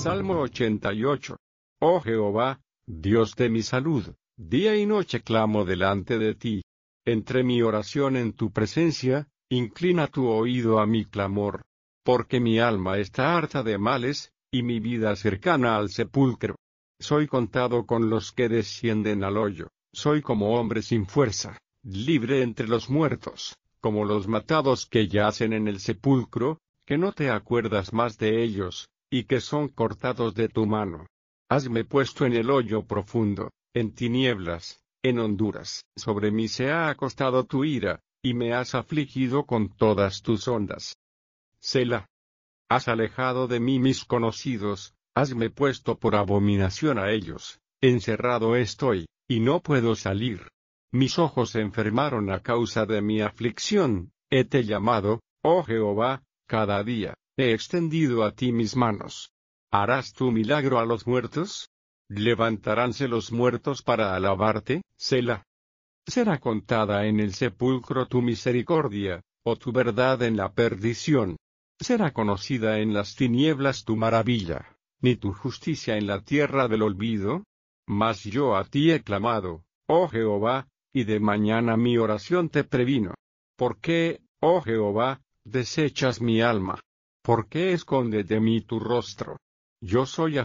Salmo 88. Oh Jehová, Dios de mi salud, día y noche clamo delante de ti. Entre mi oración en tu presencia, inclina tu oído a mi clamor. Porque mi alma está harta de males, y mi vida cercana al sepulcro. Soy contado con los que descienden al hoyo, soy como hombre sin fuerza, libre entre los muertos, como los matados que yacen en el sepulcro, que no te acuerdas más de ellos, y que son cortados de tu mano. Hasme puesto en el hoyo profundo, en tinieblas, en honduras. Sobre mí se ha acostado tu ira, y me has afligido con todas tus ondas. Selah. Has alejado de mí mis conocidos, hasme puesto por abominación a ellos. Encerrado estoy, y no puedo salir. Mis ojos se enfermaron a causa de mi aflicción. Hete llamado, oh Jehová, cada día, he extendido a ti mis manos. ¿Harás tú milagro a los muertos? ¿Levantaránse los muertos para alabarte, Selah? ¿Será contada en el sepulcro tu misericordia, o tu verdad en la perdición? ¿Será conocida en las tinieblas tu maravilla, ni tu justicia en la tierra del olvido? Mas yo a ti he clamado, oh Jehová, y de mañana mi oración te previno. ¿Por qué, oh Jehová, desechas mi alma? ¿Por qué escondes de mí tu rostro? Yo soy